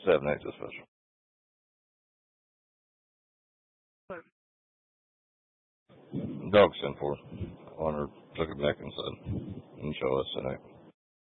7/8 special. Dog sent for her. On her, took it back inside and show us tonight.